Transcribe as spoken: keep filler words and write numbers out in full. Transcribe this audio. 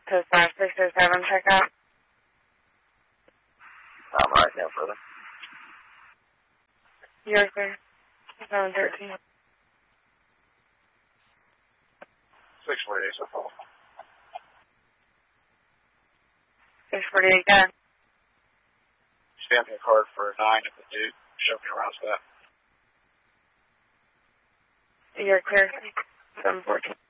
to five six oh seven checkout. I'm right now, brother. Yes, sir. seven thirteen. six forty-eight, so far. six forty-eight, got it. Stamp me a card for a nine at the dude. Show me around to that. You're clear. seven fourteen.